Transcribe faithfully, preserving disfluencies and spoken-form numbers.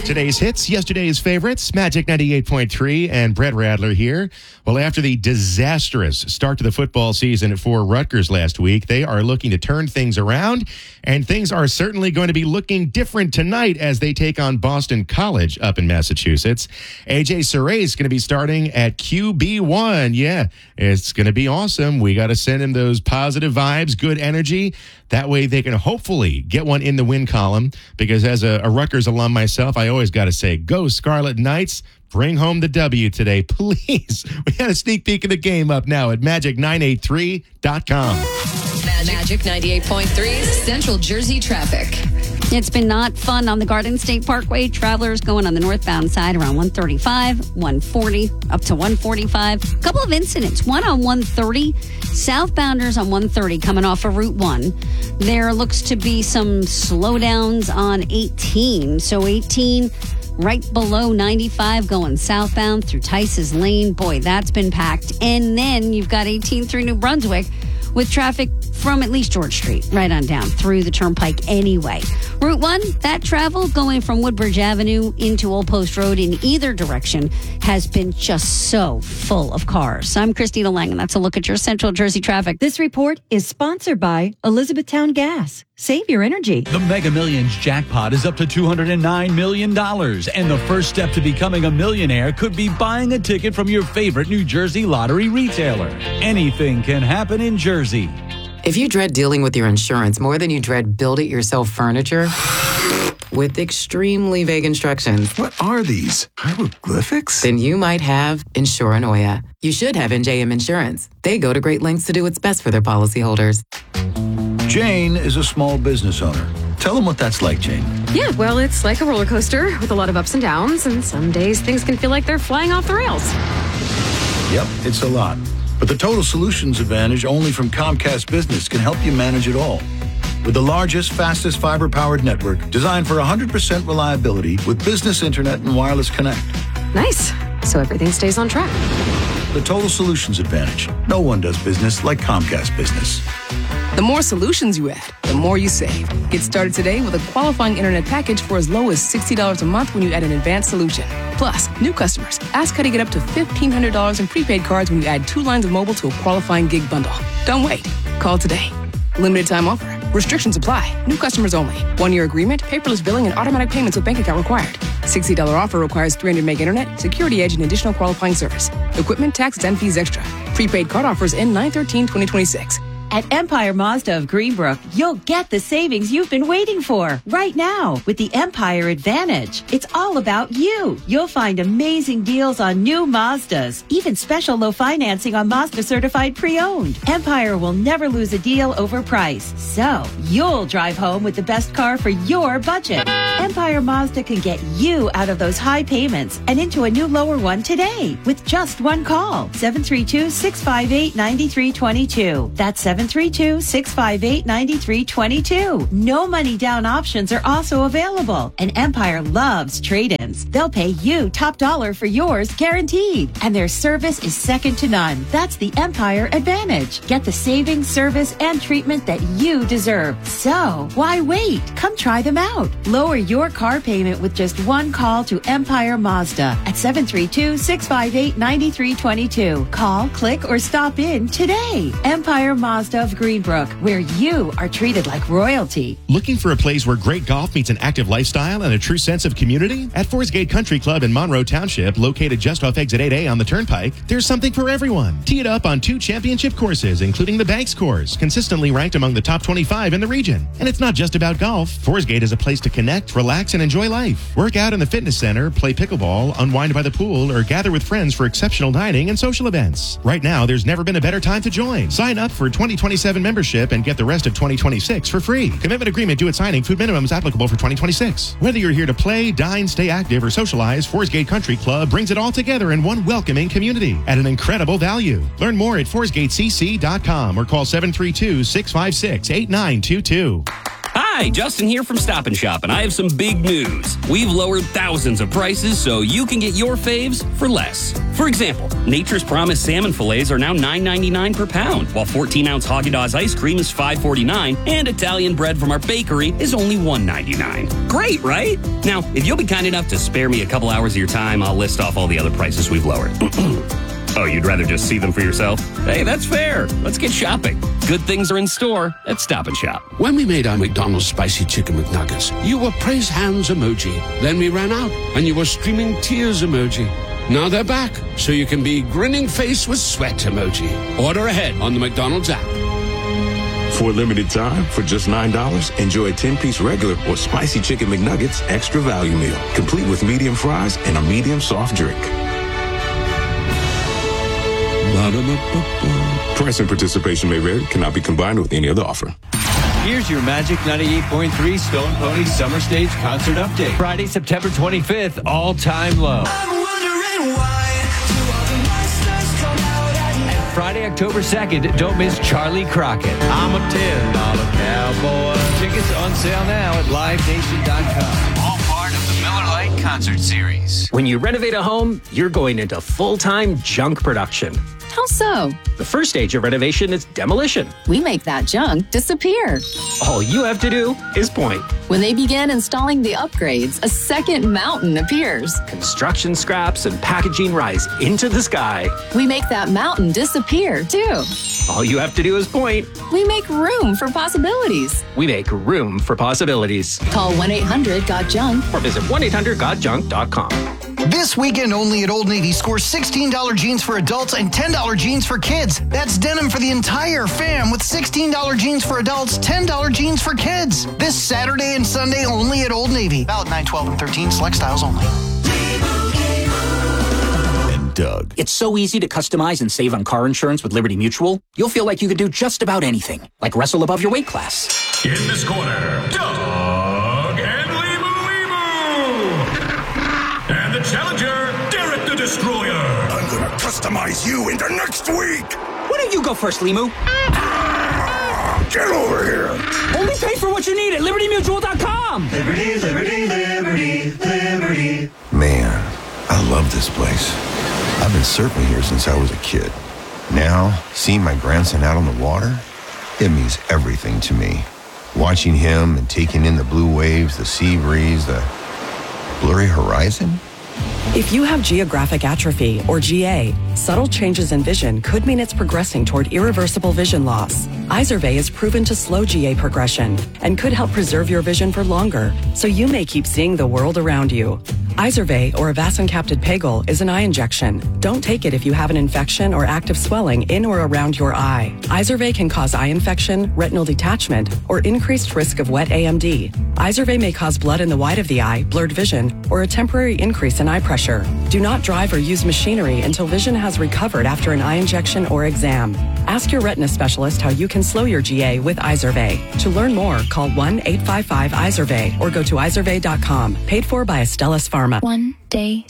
Today's hits, yesterday's favorites, Magic ninety-eight point three and Brett Radler here. Well, after the disastrous start to the football season for Rutgers last week, they are looking to turn things around, and things are certainly going to be looking different tonight as they take on Boston College up in Massachusetts. A J Saray is going to be starting at Q B one. Yeah, it's going to be awesome. We got to send him those positive vibes, good energy. That way they can hopefully get one in the win column, because as a, a Rutgers alum myself, I always got to say, go Scarlet Knights. Bring home the W today, please. We got a sneak peek of the game up now at magic nine eight three dot com. Magic ninety-eight point three Central Jersey traffic. It's been not fun on the Garden State Parkway. Travelers going on the northbound side around one thirty-five, one forty, up to one forty-five. A couple of incidents. One on one thirty. Southbounders on one thirty coming off of Route one. There looks to be some slowdowns on eighteen. So eighteen right below ninety-five going southbound through Tice's Lane. Boy, that's been packed. And then you've got eighteen through New Brunswick with traffic from at least George Street right on down through the Turnpike anyway. Route one, that travel going from Woodbridge Avenue into Old Post Road in either direction has been just so full of cars. I'm Christina Lang, and that's a look at your Central Jersey traffic. This report is sponsored by Elizabethtown Gas. Save your energy. The Mega Millions jackpot is up to two hundred nine million dollars, and the first step to becoming a millionaire could be buying a ticket from your favorite New Jersey lottery retailer. Anything can happen in Jersey. If you dread dealing with your insurance more than you dread build-it-yourself furniture with extremely vague instructions, what are these? Hieroglyphics? Then you might have Insuranoia. You should have N J M Insurance. They go to great lengths to do what's best for their policyholders. Jane is a small business owner. Tell them what that's like, Jane. Yeah, well, it's like a roller coaster with a lot of ups and downs, and some days things can feel like they're flying off the rails. Yep, it's a lot. But the Total Solutions Advantage only from Comcast Business can help you manage it all. With the largest, fastest fiber-powered network designed for one hundred percent reliability with business internet and wireless connect. Nice. So everything stays on track. The Total Solutions Advantage. No one does business like Comcast Business. The more solutions you add, the more you save. Get started today with a qualifying internet package for as low as sixty dollars a month when you add an advanced solution. Plus, new customers, ask how to get up to fifteen hundred dollars in prepaid cards when you add two lines of mobile to a qualifying gig bundle. Don't wait. Call today. Limited time offer. Restrictions apply. New customers only. One-year agreement, paperless billing, and automatic payments with bank account required. sixty dollars offer requires three hundred meg internet, security edge, and additional qualifying service. Equipment, taxes, and fees extra. Prepaid card offers end nine thirteen twenty twenty-six. At Empire Mazda of Greenbrook, you'll get the savings you've been waiting for right now with the Empire Advantage. It's all about you. You'll find amazing deals on new Mazdas, even special low financing on Mazda certified pre-owned. Empire will never lose a deal over price, so you'll drive home with the best car for your budget. Empire Mazda can get you out of those high payments and into a new lower one today with just one call. seven three two, six five eight, nine three two two. That's seven three two, six five eight, nine three two two. No money down options are also available. And Empire loves trade-ins. They'll pay you top dollar for yours guaranteed. And their service is second to none. That's the Empire Advantage. Get the savings, service, and treatment that you deserve. So, why wait? Come try them out. Lower your car payment with just one call to Empire Mazda at seven three two, six five eight, nine three two two. Call, click, or stop in today. Empire Mazda of Greenbrook, where you are treated like royalty. Looking for a place where great golf meets an active lifestyle and a true sense of community? At Forest Gate Country Club in Monroe Township, located just off Exit eight A on the Turnpike, there's something for everyone. Tee it up on two championship courses, including the Banks course, consistently ranked among the top twenty-five in the region. And it's not just about golf. Forest Gate is a place to connect, relax, and enjoy life. Work out in the fitness center, play pickleball, unwind by the pool, or gather with friends for exceptional dining and social events. Right now, there's never been a better time to join. Sign up for twenty twenty-seven membership and get the rest of twenty twenty-six for free. Commitment agreement due at signing. Food minimums applicable for twenty twenty-six. Whether you're here to play, dine, stay active, or socialize, Forest Gate Country Club brings it all together in one welcoming community at an incredible value. Learn more at forest gate c c dot com or call seven three two, six five six, eight nine two two. Hi! Hi, Justin here from Stop and Shop, and I have some big news. We've lowered thousands of prices so you can get your faves for less. For example, Nature's Promise salmon fillets are now nine ninety-nine per pound, while fourteen ounce Haagen-Dazs ice cream is five forty-nine, and Italian bread from our bakery is only one ninety-nine. Great, right? Now, if you'll be kind enough to spare me a couple hours of your time, I'll list off all the other prices we've lowered. Oh, you'd rather just see them for yourself? Hey, that's fair. Let's get shopping. Good things are in store at Stop and Shop. When we made our McDonald's Spicy Chicken McNuggets, you were praise hands emoji. Then we ran out, and you were streaming tears emoji. Now they're back, so you can be grinning face with sweat emoji. Order ahead on the McDonald's app. For a limited time, for just nine dollars, enjoy a ten-piece regular or Spicy Chicken McNuggets extra value meal, complete with medium fries and a medium soft drink. Price and participation may vary. Cannot be combined with any other offer. Here's your Magic ninety-eight point three Stone Pony Summer Stage Concert Update. Friday, September twenty-fifth, all-time low. I'm wondering why do all the monsters come out at night? And Friday, October second, don't miss Charlie Crockett. I'm a ten dollar cowboy. Tickets on sale now at live nation dot com. All part of the Miller Lite Concert Series. When you renovate a home, you're going into full-time junk production. How so? The first stage of renovation is demolition. We make that junk disappear. All you have to do is point. When they begin installing the upgrades, a second mountain appears. Construction scraps and packaging rise into the sky. We make that mountain disappear, too. All you have to do is point. We make room for possibilities. We make room for possibilities. Call one eight hundred got junk or visit one eight hundred got junk dot com. This weekend only at Old Navy, score sixteen dollars jeans for adults and ten dollars jeans for kids. That's denim for the entire fam with sixteen dollars jeans for adults, ten dollars jeans for kids. This Saturday and Sunday only at Old Navy. Valid nine, twelve, and thirteen, select styles only. And Doug. It's so easy to customize and save on car insurance with Liberty Mutual. You'll feel like you could do just about anything, like wrestle above your weight class. In this corner, Doug and and the challenger, Derek the Destroyer. I'm gonna customize you into next week. Why don't you go first, Limu? Ah, get over here. Only pay for what you need at Liberty Mutual dot com. Liberty, Liberty, Liberty, Liberty. Man, I love this place. I've been surfing here since I was a kid. Now, seeing my grandson out on the water, it means everything to me. Watching him and taking in the blue waves, the sea breeze, the blurry horizon? If you have geographic atrophy, or G A, subtle changes in vision could mean it's progressing toward irreversible vision loss. Izervay is proven to slow G A progression and could help preserve your vision for longer, so you may keep seeing the world around you. Izervay, or avacincaptad pegol, is an eye injection. Don't take it if you have an infection or active swelling in or around your eye. Izervay can cause eye infection, retinal detachment, or increased risk of wet A M D. Izervay may cause blood in the white of the eye, blurred vision, or a temporary increase in eye pressure. Do not drive or use machinery until vision has recovered after an eye injection or exam. Ask your retina specialist how you can slow your G A with Izervay. To learn more, call one eight five five Izervay or go to izervay dot com. Paid for by Astellas Pharma. One day